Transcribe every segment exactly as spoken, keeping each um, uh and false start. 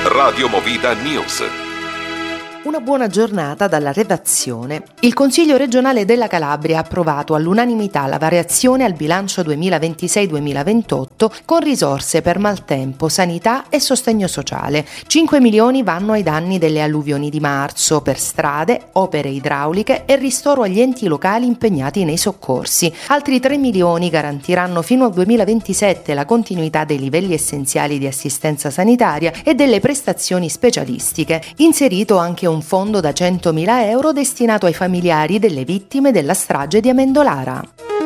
Radio Movida News. Una buona giornata dalla redazione. Il Consiglio regionale della Calabria ha approvato all'unanimità la variazione al bilancio duemilaventisei duemilaventotto con risorse per maltempo, sanità e sostegno sociale. cinque milioni vanno ai danni delle alluvioni di marzo per strade, opere idrauliche e ristoro agli enti locali impegnati nei soccorsi. Altri tre milioni garantiranno fino al duemilaventisette la continuità dei livelli essenziali di assistenza sanitaria e delle prestazioni specialistiche. Inserito anche un fondo da centomila euro destinato ai familiari delle vittime della strage di Amendolara.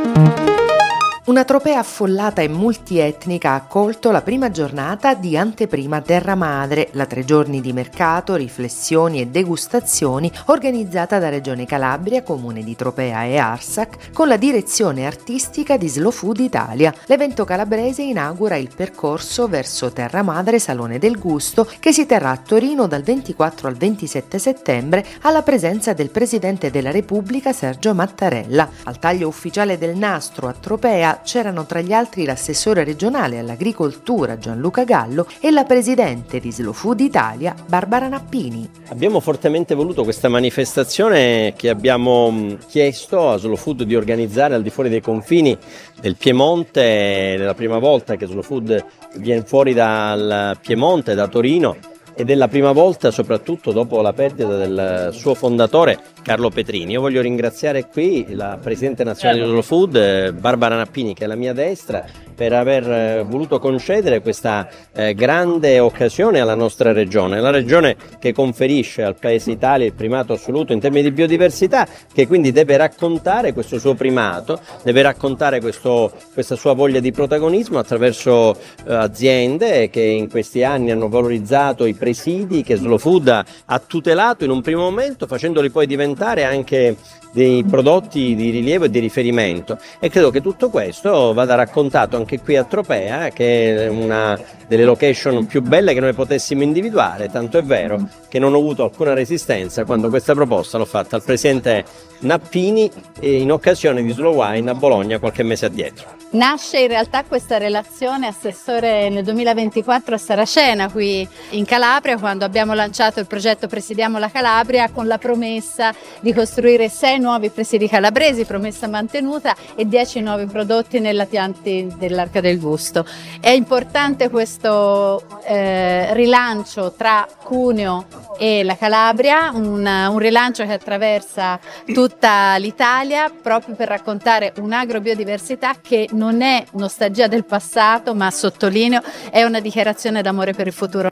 Una tropea affollata e multietnica ha accolto la prima giornata di Anteprima Terra Madre, la tre giorni di mercato, riflessioni e degustazioni organizzata da Regione Calabria, Comune di Tropea e Arsac con la direzione artistica di Slow Food Italia. L'evento calabrese inaugura il percorso verso Terra Madre Salone del Gusto che si terrà a Torino dal ventiquattro al ventisette settembre alla presenza del Presidente della Repubblica Sergio Mattarella. Al taglio ufficiale del nastro a Tropea c'erano tra gli altri l'assessore regionale all'agricoltura Gianluca Gallo e la presidente di Slow Food Italia Barbara Nappini. Abbiamo fortemente voluto questa manifestazione che abbiamo chiesto a Slow Food di organizzare al di fuori dei confini del Piemonte. È la prima volta che Slow Food viene fuori dal Piemonte, da Torino, ed è la prima volta soprattutto dopo la perdita del suo fondatore Carlo Petrini. Io voglio ringraziare qui la Presidente Nazionale di Slow Food, Barbara Nappini, che è alla mia destra, per aver voluto concedere questa eh, grande occasione alla nostra regione, la regione che conferisce al Paese Italia il primato assoluto in termini di biodiversità, che quindi deve raccontare questo suo primato, deve raccontare questo, questa sua voglia di protagonismo attraverso eh, aziende che in questi anni hanno valorizzato i presidi che Slow Food ha, ha tutelato in un primo momento, facendoli poi diventare anche dei prodotti di rilievo e di riferimento, e credo che tutto questo vada raccontato anche qui a Tropea, che è una delle location più belle che noi potessimo individuare, tanto è vero che non ho avuto alcuna resistenza quando questa proposta l'ho fatta al Presidente Nappini in occasione di Slow Wine a Bologna qualche mese addietro. Nasce in realtà questa relazione, Assessore, nel duemilaventiquattro a Saracena qui in Calabria, quando abbiamo lanciato il progetto Presidiamo la Calabria con la promessa di costruire sei nuovi presidi calabresi, promessa mantenuta, e dieci nuovi prodotti nei latianti dell'Arca del Gusto. È importante questo eh, rilancio tra Cuneo e la Calabria, un, un rilancio che attraversa tutta l'Italia proprio per raccontare un'agrobiodiversità che non è nostalgia del passato, ma sottolineo è una dichiarazione d'amore per il futuro.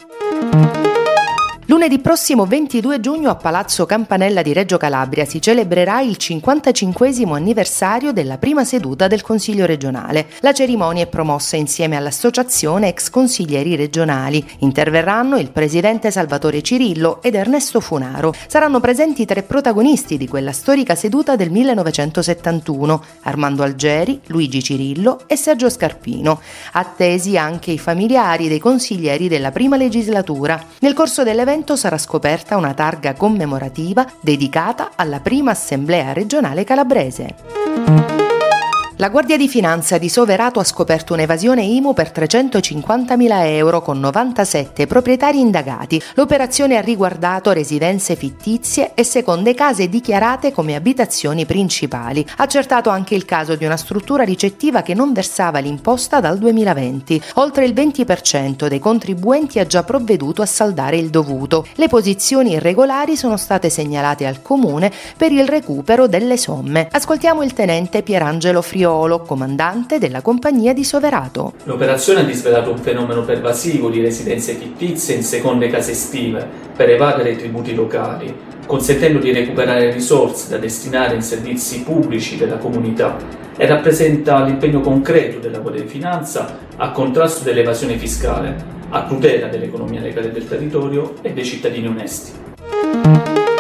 Lunedì prossimo ventidue giugno a Palazzo Campanella di Reggio Calabria si celebrerà il cinquantacinquesimo anniversario della prima seduta del Consiglio regionale. La cerimonia è promossa insieme all'Associazione Ex Consiglieri Regionali. Interverranno il presidente Salvatore Cirillo ed Ernesto Funaro. Saranno presenti tre protagonisti di quella storica seduta del millenovecentosettantuno: Armando Algeri, Luigi Cirillo e Sergio Scarpino. Attesi anche i familiari dei consiglieri della prima legislatura. Nel corso dell'evento sarà scoperta una targa commemorativa dedicata alla prima assemblea regionale calabrese. La Guardia di Finanza di Soverato ha scoperto un'evasione I M U per trecentocinquantamila euro con novantasette proprietari indagati. L'operazione ha riguardato residenze fittizie e seconde case dichiarate come abitazioni principali. Accertato anche il caso di una struttura ricettiva che non versava l'imposta dal duemilaventi. Oltre il venti per cento dei contribuenti ha già provveduto a saldare il dovuto. Le posizioni irregolari sono state segnalate al Comune per il recupero delle somme. Ascoltiamo il tenente Pierangelo Friolo, comandante della compagnia di Soverato. L'operazione ha disvelato un fenomeno pervasivo di residenze fittizie in seconde case estive per evadere i tributi locali, consentendo di recuperare risorse da destinare in servizi pubblici della comunità, e rappresenta l'impegno concreto della Guardia di Finanza a contrasto dell'evasione fiscale, a tutela dell'economia legale del territorio e dei cittadini onesti.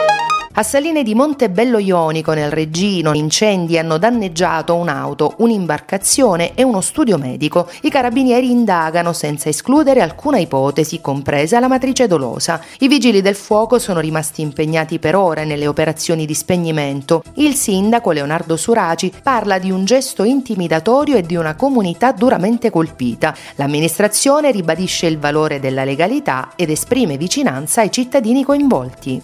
A Saline di Montebello Ionico nel Reggino, incendi hanno danneggiato un'auto, un'imbarcazione e uno studio medico. I carabinieri indagano senza escludere alcuna ipotesi, compresa la matrice dolosa. I vigili del fuoco sono rimasti impegnati per ore nelle operazioni di spegnimento. Il sindaco Leonardo Suraci parla di un gesto intimidatorio e di una comunità duramente colpita. L'amministrazione ribadisce il valore della legalità ed esprime vicinanza ai cittadini coinvolti.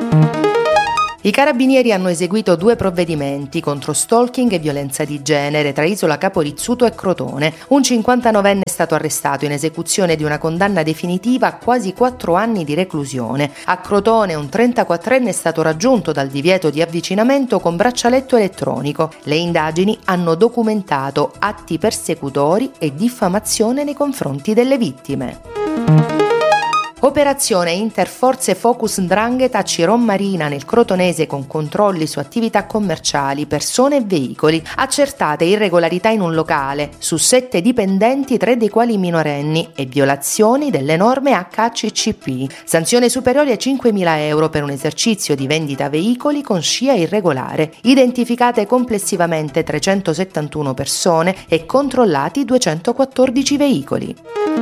I carabinieri hanno eseguito due provvedimenti contro stalking e violenza di genere tra Isola Capo Rizzuto e Crotone. Un cinquantanovenne è stato arrestato in esecuzione di una condanna definitiva a quasi quattro anni di reclusione. A Crotone un trentaquattrenne è stato raggiunto dal divieto di avvicinamento con braccialetto elettronico. Le indagini hanno documentato atti persecutori e diffamazione nei confronti delle vittime. Operazione Interforze Focus 'Ndrangheta a Ciron Marina nel Crotonese con controlli su attività commerciali, persone e veicoli. Accertate irregolarità in un locale, su sette dipendenti, tre dei quali minorenni, e violazioni delle norme H A C C P. Sanzione superiore a cinquemila euro per un esercizio di vendita veicoli con scia irregolare. Identificate complessivamente trecentosettantuno persone e controllati duecentoquattordici veicoli.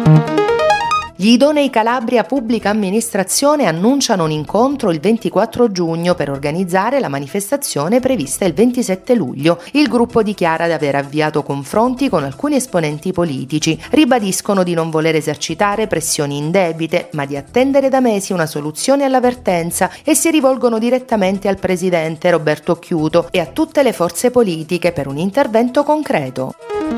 Gli idonei Calabria Pubblica Amministrazione annunciano un incontro il ventiquattro giugno per organizzare la manifestazione prevista il ventisette luglio. Il gruppo dichiara di aver avviato confronti con alcuni esponenti politici. Ribadiscono di non voler esercitare pressioni indebite, ma di attendere da mesi una soluzione alla vertenza e si rivolgono direttamente al presidente Roberto Chiuto e a tutte le forze politiche per un intervento concreto.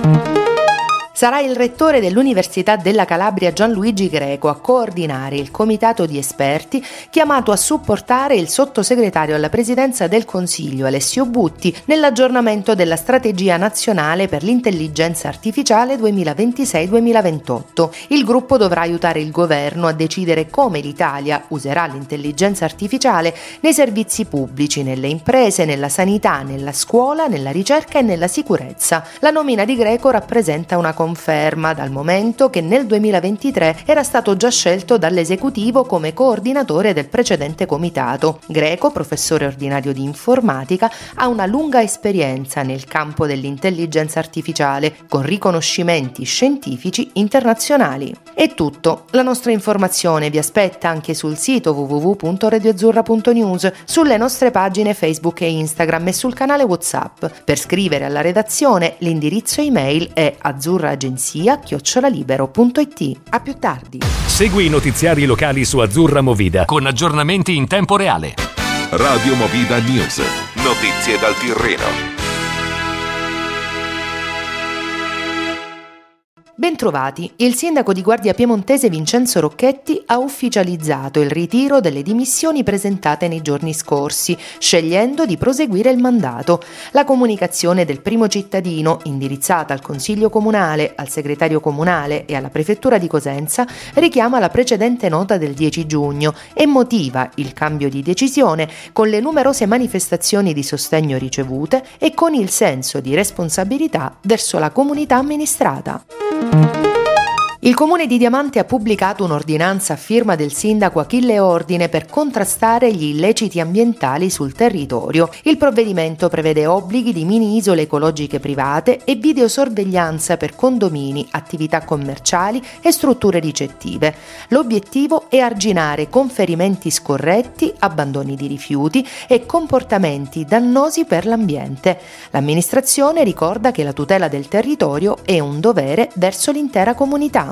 Sarà il rettore dell'Università della Calabria Gianluigi Greco a coordinare il comitato di esperti chiamato a supportare il sottosegretario alla Presidenza del Consiglio Alessio Butti nell'aggiornamento della strategia nazionale per l'intelligenza artificiale duemilaventisei duemilaventotto. Il gruppo dovrà aiutare il governo a decidere come l'Italia userà l'intelligenza artificiale nei servizi pubblici, nelle imprese, nella sanità, nella scuola, nella ricerca e nella sicurezza. La nomina di Greco rappresenta una conferma dal momento che nel duemilaventitré era stato già scelto dall'esecutivo come coordinatore del precedente comitato. Greco, professore ordinario di informatica, ha una lunga esperienza nel campo dell'intelligenza artificiale con riconoscimenti scientifici internazionali. È tutto, la nostra informazione vi aspetta anche sul sito w w w punto radioazzurra punto news, sulle nostre pagine Facebook e Instagram e sul canale WhatsApp. Per scrivere alla redazione l'indirizzo email è azzurra agenzia chiocciola libero punto it. A più tardi. Segui i notiziari locali su Azzurra Movida con aggiornamenti in tempo reale. Radio Movida News. Notizie dal Tirreno. Bentrovati, il sindaco di Guardia Piemontese Vincenzo Rocchetti ha ufficializzato il ritiro delle dimissioni presentate nei giorni scorsi, scegliendo di proseguire il mandato. La comunicazione del primo cittadino, indirizzata al Consiglio Comunale, al segretario comunale e alla Prefettura di Cosenza, richiama la precedente nota del dieci giugno e motiva il cambio di decisione con le numerose manifestazioni di sostegno ricevute e con il senso di responsabilità verso la comunità amministrata. Il Comune di Diamante ha pubblicato un'ordinanza a firma del sindaco Achille Ordine per contrastare gli illeciti ambientali sul territorio. Il provvedimento prevede obblighi di mini-isole ecologiche private e videosorveglianza per condomini, attività commerciali e strutture ricettive. L'obiettivo è arginare conferimenti scorretti, abbandoni di rifiuti e comportamenti dannosi per l'ambiente. L'amministrazione ricorda che la tutela del territorio è un dovere verso l'intera comunità.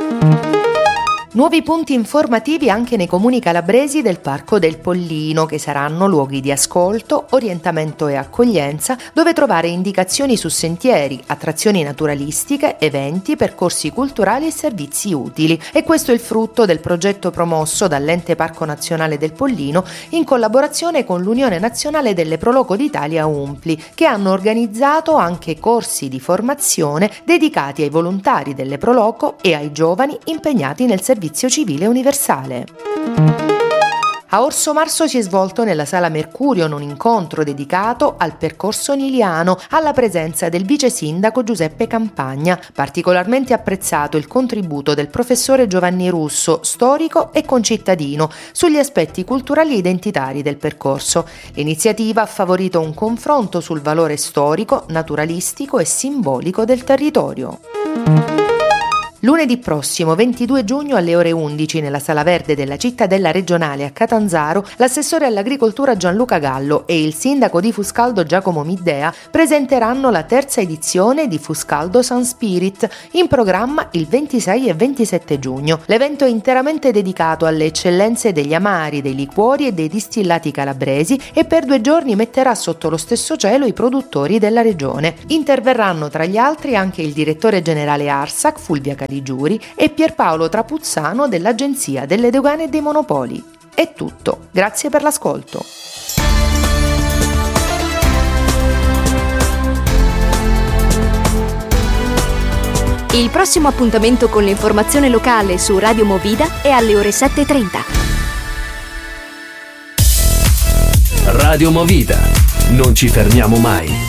Nuovi punti informativi anche nei comuni calabresi del Parco del Pollino, che saranno luoghi di ascolto, orientamento e accoglienza, dove trovare indicazioni su sentieri, attrazioni naturalistiche, eventi, percorsi culturali e servizi utili. E questo è il frutto del progetto promosso dall'Ente Parco Nazionale del Pollino in collaborazione con l'Unione Nazionale delle Proloco d'Italia Umpli, che hanno organizzato anche corsi di formazione dedicati ai volontari delle Proloco e ai giovani impegnati nel servizio civile universale. A Orso Marso si è svolto nella Sala Mercurio un incontro dedicato al percorso niliano, alla presenza del vice sindaco Giuseppe Campagna. Particolarmente apprezzato il contributo del professore Giovanni Russo, storico e concittadino, sugli aspetti culturali e identitari del percorso. L'iniziativa ha favorito un confronto sul valore storico, naturalistico e simbolico del territorio. Lunedì prossimo, ventidue giugno alle ore undici, nella Sala Verde della Cittadella Regionale a Catanzaro, l'assessore all'agricoltura Gianluca Gallo e il sindaco di Fuscaldo Giacomo Middea presenteranno la terza edizione di Fuscaldo Sun Spirit, in programma il ventisei e ventisette giugno. L'evento è interamente dedicato alle eccellenze degli amari, dei liquori e dei distillati calabresi e per due giorni metterà sotto lo stesso cielo i produttori della regione. Interverranno tra gli altri anche il direttore generale Arsac, Fulvia Caligiuri, e Pierpaolo Trapuzzano dell'Agenzia delle Dogane e dei Monopoli. È tutto, grazie per l'ascolto. Il prossimo appuntamento con l'informazione locale su Radio Movida è alle ore sette e trenta. Radio Movida. Non ci fermiamo mai.